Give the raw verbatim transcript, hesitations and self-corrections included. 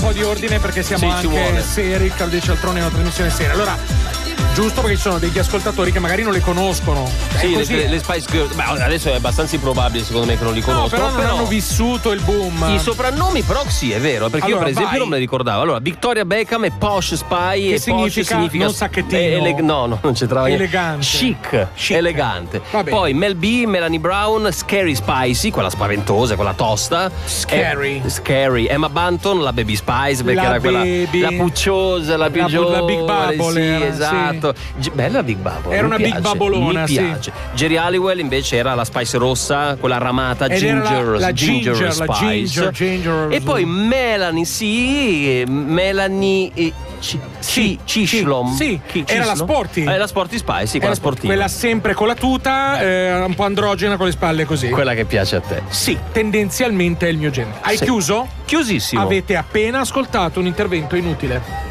po' di ordine perché siamo Sì, ci anche vuole. seri, Claudio Cialtrone è una trasmissione seria. Allora, giusto perché ci sono degli ascoltatori che magari non le conoscono. È Sì, così. le, le Spice Girls. Beh, adesso è abbastanza improbabile secondo me che non li No, conoscono. però non hanno vissuto il boom. I soprannomi però sì, è vero, perché Allora, io per esempio vai. non me ne ricordavo. Allora, Victoria Beckham è Posh Spy Che e significa? Posh significa Non sacchettino. ele- no, no, non c'entrava niente. Elegante. Chic, Chic. elegante. Va bene. Poi Mel B, Melanie Brown, Scary Spicy, quella spaventosa, quella tosta. Scary. E- scary. Emma Bunton, la Baby Spice, perché La era quella baby. la pucciosa, la più La- giovane. la Big Bubble sì, era, esatto. G- Bella Big Bubble. Era mi una Big piace, Bubblona, mi sì. piace. Jerry Halliwell invece era la Spice rossa, quella ramata Ed era ginger, la- la ginger, ginger, la Spice. ginger, ginger. E poi Melanie, sì, Melanie eh, C- Sì, C- Cishlom. sì, Chi- era la Cishlom? Sporty. Eh, la Sporty Spice, sì, quella Era sportiva. Quella sempre con la tuta, eh, un po' androgena con le spalle così. Quella che piace a te. Sì, tendenzialmente è il mio genere. Hai Sì. chiuso? Chiusissimo. Avete appena ascoltato un intervento inutile.